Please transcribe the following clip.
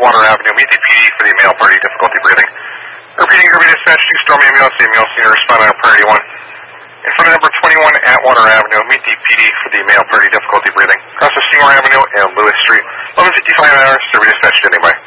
Water Avenue. Meet the PD for the male party difficulty breathing. Repeating, Kirby Dispatch 2, Storm Ambulance. The ambulance unit responding on priority 1. In front of number 21 at Water Avenue. Meet the PD for the male party difficulty breathing. Across the Seymour Avenue and Lewis Street. 11:55 hours. Kirby Dispatch standing by.